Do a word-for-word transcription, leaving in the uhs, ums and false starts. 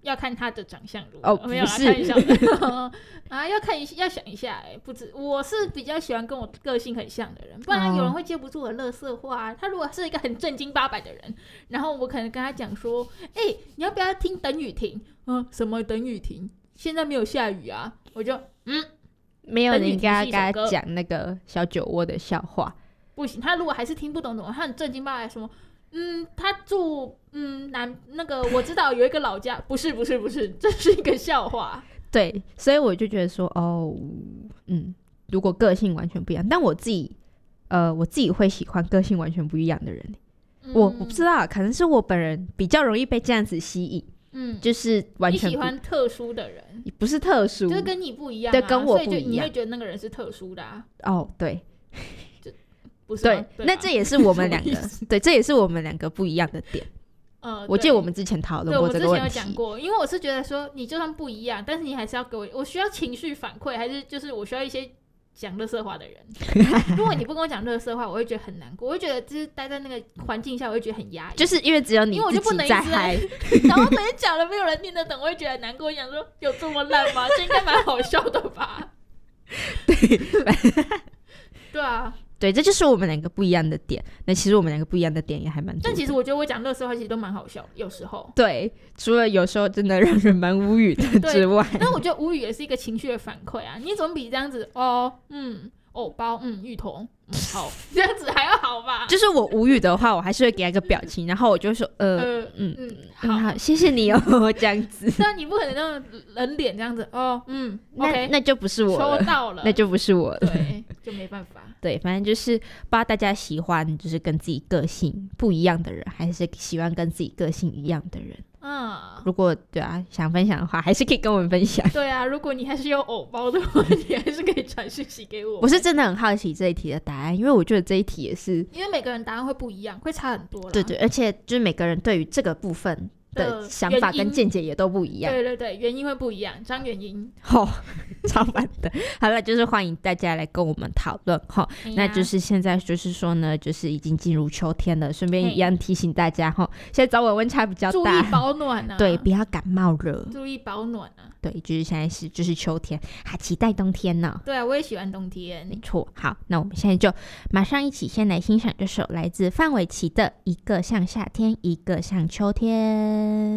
要看他的长相如何。 哦， 没有啦， 不是开玩笑的啊，要看一要想一下、欸，不止我是比较喜欢跟我个性很像的人，不然有人会接不住我的垃圾话、啊。他如果是一个很正经八百的人，然后我可能跟他讲说，哎、欸，你要不要听等雨停？嗯，什么等雨停？现在没有下雨啊，我就嗯， 没有人跟他跟他讲那个小酒窝的笑话， 不行。他如果还是听不懂的话，他很正经八百说。嗯，他住嗯南那个我知道有一个老家，不是不是不是，这是一个笑话。 对，所以我就觉得说，哦，嗯，如果个性完全不一样，但我自己，呃，我自己会喜欢个性完全不一样的人。嗯、我我不知道，可能是我本人比较容易被这样子吸引。嗯，就是完全你喜欢特殊的人， 不是特殊， 就是跟你不一样、啊， 对，跟我不一样， 所以就你会觉得那个人是特殊的啊。 哦，对。 不是对, 对， 那这也是我们两个对，这也是我们两个不一样的点。 呃， 我记得我们之前讨论过这个问题， 我之前有讲过，因为我是觉得说，你就算不一样，但是你还是要给我，我需要情绪反馈，还是就是我需要一些讲垃圾话的人。如果你不跟我讲垃圾话，我会觉得很难过，我会觉得就是待在那个环境下，我会觉得很压抑， 就是因为只有你自己在嗨， 然后别人讲了没有人听得懂，我会觉得很难过，想说有这么烂吗？这应该蛮好笑的吧？ 对， 对啊。 对，这就是我们两个不一样的点。那其实我们两个不一样的点也还蛮多的。 但其实我觉得我讲垃圾话其实都蛮好笑的，有时候。 对，除了有时候真的让人蛮无语的之外， 但我觉得无语也是一个情绪的反馈啊。你总比这样子哦，嗯，藕包，嗯，芋头，嗯，好，这样子还要好吧？ 就是我无语的话，我还是会给他一个表情，然后我就会说，呃，呃嗯嗯，好，嗯、好，谢谢你哦，这样子。 但你不可能那种人脸这样子，哦，嗯 ，OK， 那就不是我了， 收到了， 那就不是我了， 对，就没办法。 对，反正就是不知道大家喜欢就是跟自己个性不一样的人，还是喜欢跟自己个性一样的人。嗯，如果对啊想分享的话，还是可以跟我们分享。 对啊，如果你还是有偶包的话，你还是可以传讯息给我。 我是真的很好奇这一题的答案，因为我觉得这一题也是， 因为每个人答案会不一样，会差很多啦。 对对，而且就是每个人对于这个部分的想法跟见解也都不一样。 对对对，原因会不一样，张原因。 哦，超烦的。好了，就是欢迎大家来跟我们讨论哈。那就是现在就是说呢，就是已经进入秋天了，顺便一样提醒大家哈，现在早晚温差比较大， 注意保暖啊。 对，不要感冒热， 注意保暖啊。 对，就是现在是就是秋天，还期待冬天呢。 对啊，我也喜欢冬天。 没错。好，那我们现在就马上一起先来欣赏这首来自范玮琪的《一个像夏天，一个像秋天》。